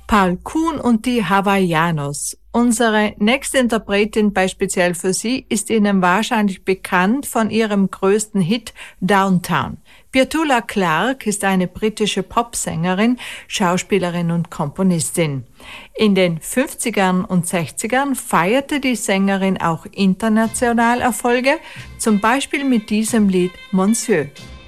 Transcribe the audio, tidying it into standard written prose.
Paul Kuhn und die Hawaiianos. Unsere nächste Interpretin bei Speziell für Sie ist Ihnen wahrscheinlich bekannt von ihrem größten Hit Downtown. Petula Clark ist eine britische Popsängerin, Schauspielerin und Komponistin. In den 50ern und 60ern feierte die Sängerin auch international Erfolge, zum Beispiel mit diesem Lied Monsieur.